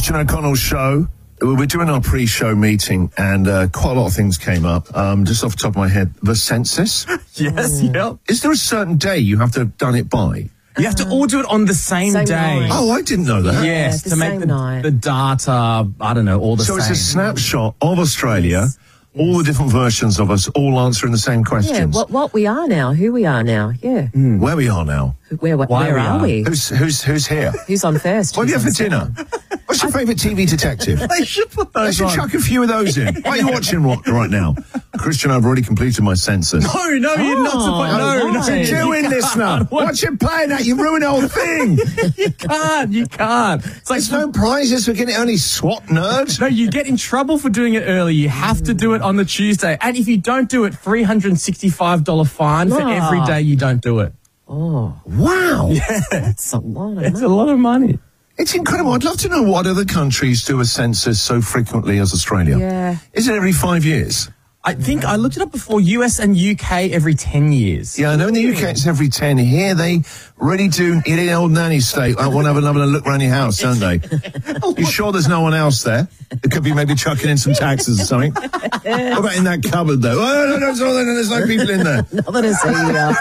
Christian O'Connell show. We're doing our pre-show meeting, and quite a lot of things came up. Just off the top of my head, the census. Yes, yep. Is there a certain day you have to have done it by? You have to all do it on the same day. night. Oh, I didn't know that. Yes, the to make same the night. data, I don't know, all the So same. it's a snapshot of Australia, all the different versions of us, all answering the same Yeah, questions. what we are now, who we are now. Yeah. Where we are now. Where Why are we are. we? Who's here? Who's on first? What do you Who's have for on dinner? What's your favourite TV detective? They should put I those should on. chuck a few of those in. What are you watching right now? Christian, I've already completed my census. No, you're not supposed no. What are you doing, listener? What you playing at? You ruined the whole thing. You can't. It's like, There's no prizes for getting only SWAT nerd. no, you get in trouble for doing it early. You have to do it on the Tuesday. And if you don't do it, $365 fine for every day you don't do it. Oh, Wow. that's a lot of It's money. a lot of money. It's incredible. I'd love to know what other countries do a census so frequently as Australia. Yeah. Is it every 5 years? I think I looked it up before, US and UK every 10 years. Yeah, I know in the UK it's every 10. Here they really do, in the old nanny state, I want to have another look around your house, don't they? You sure there's no one else there? It could be maybe chucking in some taxes or something. What about in that cupboard, though? Oh, no, there's no people in there. Not as either.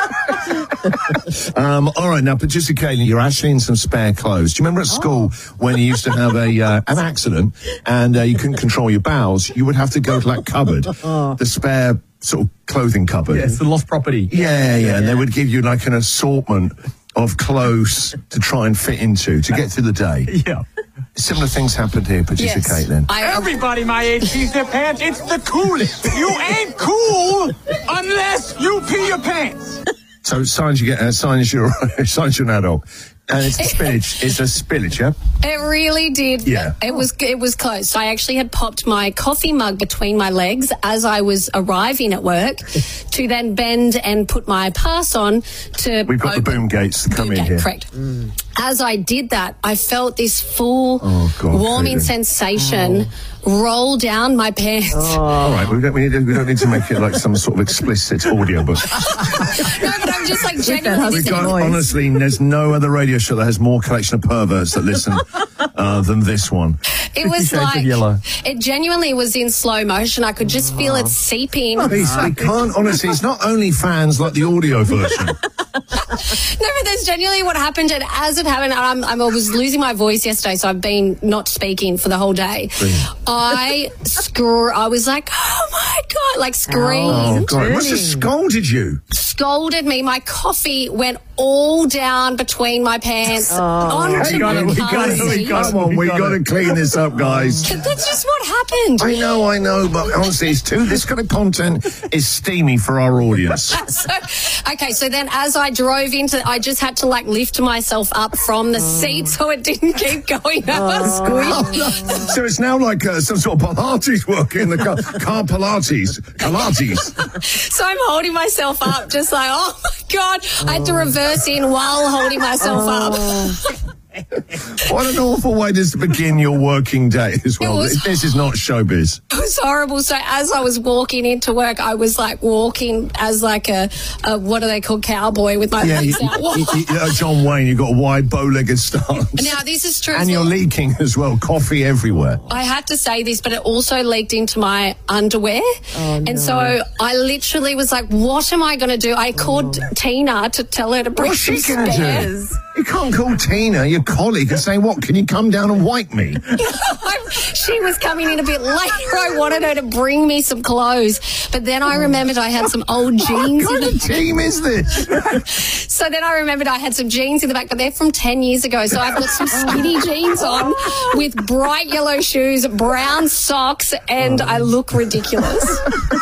All right, now, but just occasionally, you're actually in some spare clothes. Do you remember at school when you used to have an accident and you couldn't control your bowels? You would have to go to that cupboard, the spare sort of clothing cupboard. Yeah, it's the lost property. Yeah, and they would give you like an assortment of clothes to try and fit into to get through the day. Yeah. Similar things happened here, Patricia Kate, then. Everybody my age sees their pants. It's the coolest. You ain't cool unless you pee your pants. So signs you get, signs you're an adult. And it's a spillage. It's a spillage, yeah? It really did. Yeah. It was close. So I actually had popped my coffee mug between my legs as I was arriving at work to then bend and put my pass on to We've got the boom gates to come boom in gate, here. correct. As I did that, I felt this full warming Caitlin. sensation roll down my pants. All right, we don't need to make it like some sort of explicit audiobook. No, but I'm just like genuinely We've got, noise. honestly, there's no other radio show that has more collection of perverts that listen than this one. It was Shades of like, yellow. it genuinely was in slow motion. I could just feel it seeping. He can't, honestly, it's not only fans like the audio version. No, but that's genuinely what happened. And as it happened, I was losing my voice yesterday, so I've been not speaking for the whole day. I was like, oh my God, like screamed. Oh, God, it must have scolded you. Scolded me. My coffee went all down between my pants onto my car seat. Come on, we got to clean this up, guys. That's just what happened. I know, but honestly, this kind of content is steamy for our audience. So then as I drove into, I just had to like lift myself up from the seat so it didn't keep going up. So it's now like some sort of Pilates work in the car Pilates. So I'm holding myself up just like, oh my God. I had to reverse in while holding myself up. What an awful way to begin your working day as well. This is not showbiz. It was horrible. So as I was walking into work, I was like walking as like a what do they call, cowboy with my legs out. John Wayne, you've got a wide bow-legged stance. Now this is true. And you're leaking as well, coffee everywhere. I had to say this, but it also leaked into my underwear. And so I literally was like, what am I going to do? I called Tina to tell her to bring What's she some going to spares. do? You can't call Tina, your colleague, and say, what, can you come down and wipe me? She was coming in a bit later. I wanted her to bring me some clothes. But then I remembered I had some old jeans. What kind of team is this? So then I remembered I had some jeans in the back, but they're from 10 years ago. So I've got some skinny jeans on with bright yellow shoes, brown socks, and I look ridiculous.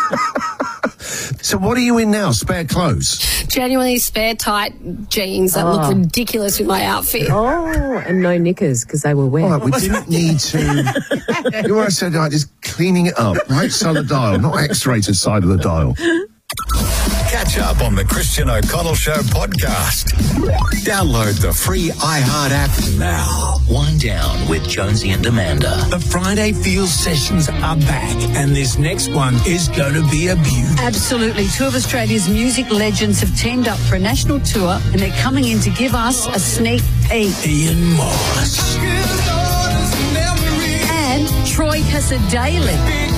So what are you in now? Spare clothes? Genuinely spare tight jeans that look ridiculous with my outfit. Oh, and no knickers because they were wet. All right, we didn't need to... You always said, like, just cleaning it up. Right side of the dial, not X-rated side of the dial. Catch up on the Christian O'Connell Show podcast. Download the free iHeart app now. One Down with Jonesy and Amanda. The Friday Feels sessions are back, and this next one is going to be a beaut. Absolutely. Two of Australia's music legends have teamed up for a national tour, and they're coming in to give us a sneak peek. Ian Morris. Troy Cassar-Daley.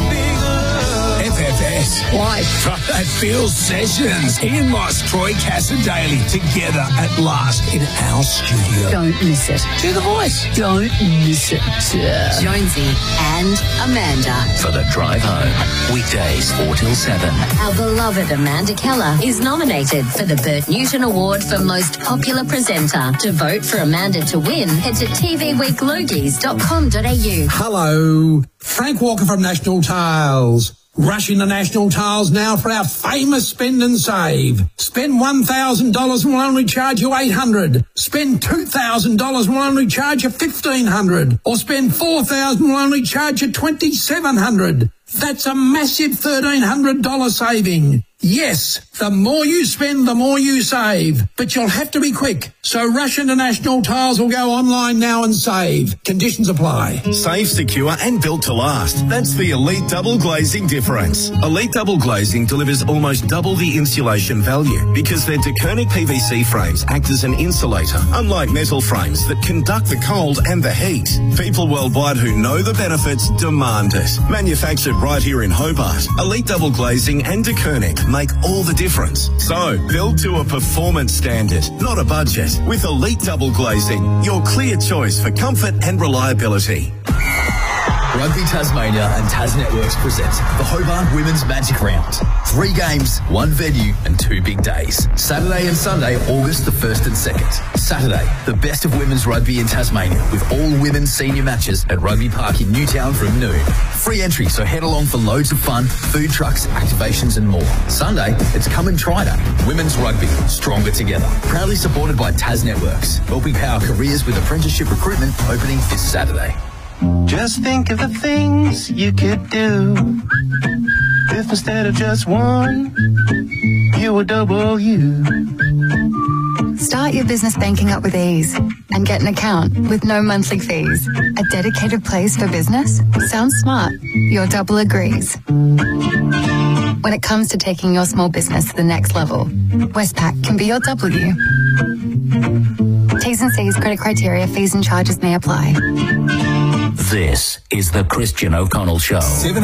FFS. Why? That feels Sessions. Ian Moss, Troy Cassar-Daley, together at last in our studio. Don't miss it. Do the voice. Don't miss it. Jonesy and Amanda. For the drive home. Weekdays 4 till 7. Our beloved Amanda Keller is nominated for the Bert Newton Award for Most Popular Presenter. To vote for Amanda to win, head to tvweeklogies.com.au. Hello. Frank Walker from National Tiles. Rush into National Tiles now for our famous spend and save. Spend $1,000 and we'll only charge you $800. Spend $2,000 and we'll only charge you $1,500. Or spend $4,000 and we'll only charge you $2,700. That's a massive $1,300 saving. Yes, the more you spend, the more you save. But you'll have to be quick. So rush into National Tiles or go online now and save. Conditions apply. Safe, secure and built to last. That's the Elite Double Glazing difference. Elite Double Glazing delivers almost double the insulation value because their DeKernick PVC frames act as an insulator, unlike metal frames that conduct the cold and the heat. People worldwide who know the benefits demand it. Manufactured right here in Hobart, Elite Double Glazing and DeKernick make all the difference. So, build to a performance standard, not a budget. With Elite Double Glazing, your clear choice for comfort and reliability. Rugby Tasmania and Tas Networks present the Hobart Women's Magic Round. 3 games, 1 venue and 2 big days. Saturday and Sunday, August the 1st and 2nd. Saturday, the best of women's rugby in Tasmania with all women's senior matches at Rugby Park in Newtown from noon. Free entry, so head along for loads of fun, food trucks, activations and more. Sunday, it's Come and Try Day. Women's rugby, stronger together. Proudly supported by Tas Networks, helping power careers with apprenticeship recruitment opening this Saturday. Just think of the things you could do if instead of just one, you were double you. Start your business banking up with ease and get an account with no monthly fees. A dedicated place for business? Sounds smart. Your double agrees. When it comes to taking your small business to the next level, Westpac can be your W. T's and C's, credit criteria, fees and charges may apply. This is the Christian O'Connell Show.